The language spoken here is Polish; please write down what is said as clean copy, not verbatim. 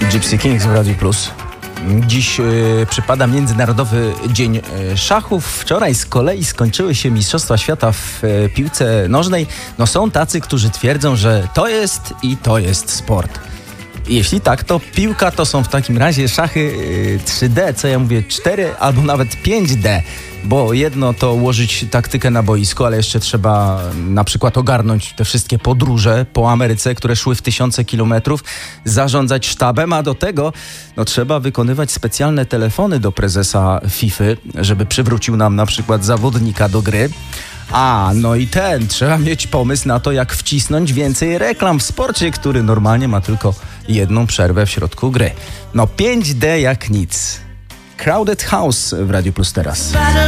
Gypsy Kings w Radiu Plus. Dziś przypada Międzynarodowy Dzień Szachów. Wczoraj z kolei skończyły się Mistrzostwa Świata w piłce nożnej. No są tacy, którzy twierdzą, że to jest sport. Jeśli tak, to piłka to są w takim razie szachy 3D, co ja mówię 4 albo nawet 5D, bo jedno to ułożyć taktykę na boisku, ale jeszcze trzeba na przykład ogarnąć te wszystkie podróże po Ameryce, które szły w tysiące kilometrów, zarządzać sztabem, a do tego trzeba wykonywać specjalne telefony do prezesa FIFA, żeby przywrócił nam na przykład zawodnika do gry. Trzeba mieć pomysł na to, jak wcisnąć więcej reklam w sporcie, który normalnie ma tylko jedną przerwę w środku gry. 5D jak nic. Crowded House w Radiu Plus teraz.